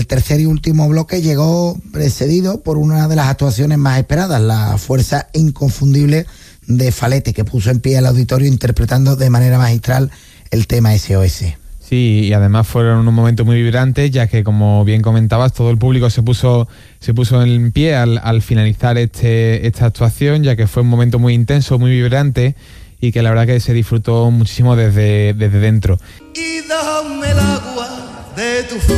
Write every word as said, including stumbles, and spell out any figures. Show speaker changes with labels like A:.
A: el tercer y último bloque llegó precedido por una de las actuaciones más esperadas, la fuerza inconfundible de Falete, que puso en pie el auditorio interpretando de manera magistral el tema S O S.
B: Sí, y además fueron unos momentos muy vibrantes, ya que, como bien comentabas, todo el público se puso se puso en pie al, al finalizar este esta actuación, ya que fue un momento muy intenso, muy vibrante, y que la verdad que se disfrutó muchísimo desde, desde dentro.
C: Y dame el agua de tu